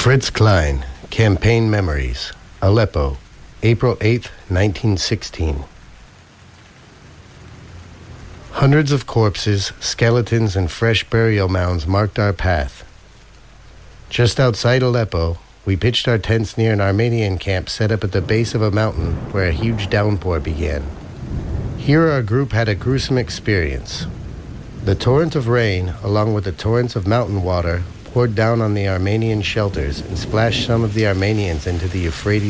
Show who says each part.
Speaker 1: Fritz Klein, Campaign Memories, Aleppo, April 8, 1916. Hundreds of corpses, skeletons, and fresh burial mounds marked our path. Just outside Aleppo, we pitched our tents near an Armenian camp set up at the base of a mountain where a huge downpour began. Here our group had a gruesome experience. The torrent of rain, along with the torrents of mountain water, poured down on the Armenian shelters and splashed some of the Armenians into the Euphrates